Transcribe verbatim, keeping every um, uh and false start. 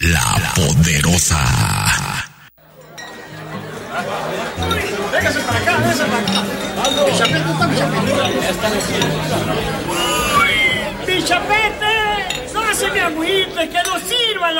La Poderosa. Véngase para acá, véngase para acá. Pichapete, está Pichapete. Pichapete, no se me agüite, que no sirva la